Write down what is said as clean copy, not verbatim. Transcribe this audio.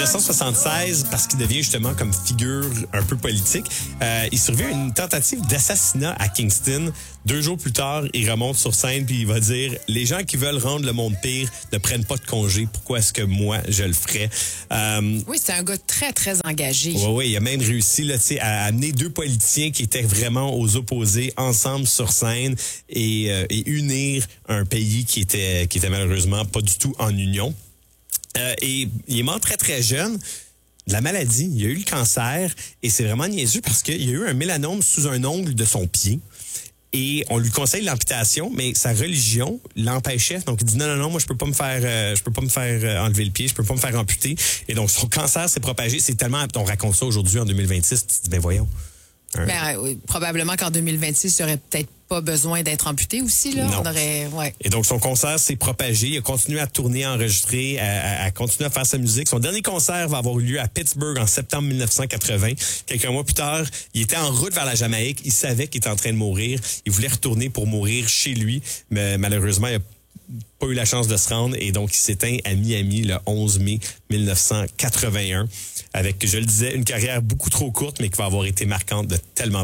1976, parce qu'il devient justement comme figure un peu politique, il survit à une tentative d'assassinat à Kingston. 2 jours plus tard, il remonte sur scène puis il va dire « Les gens qui veulent rendre le monde pire ne prennent pas de congé. Pourquoi est-ce que moi, je le ferais? » Oui, c'est un gars très, très engagé. Oui, il a même réussi là, à amener 2 politiciens qui étaient vraiment aux opposés ensemble sur scène et unir un pays qui était malheureusement pas du tout en union. Et il est mort très, très jeune de la maladie. Il a eu le cancer et c'est vraiment niaiseux parce qu'il y a eu un mélanome sous un ongle de son pied. Et on lui conseille l'amputation, mais sa religion l'empêchait. Donc, il dit non, moi, je peux pas me faire enlever le pied, je peux pas me faire amputer. Et donc, son cancer s'est propagé. C'est tellement, on raconte ça aujourd'hui en 2026, tu te dis, ben voyons. Oui, probablement qu'en 2026, il n'y aurait peut-être pas besoin d'être amputé aussi. Là. Non. Ouais. Et donc, son concert s'est propagé. Il a continué à tourner, à enregistrer, à continuer à faire sa musique. Son dernier concert va avoir eu lieu à Pittsburgh en septembre 1980. Quelques mois plus tard, il était en route vers la Jamaïque. Il savait qu'il était en train de mourir. Il voulait retourner pour mourir chez lui. Mais malheureusement, il a pas eu la chance de se rendre et donc il s'éteint à Miami le 11 mai 1981 avec, je le disais, une carrière beaucoup trop courte mais qui va avoir été marquante de tellement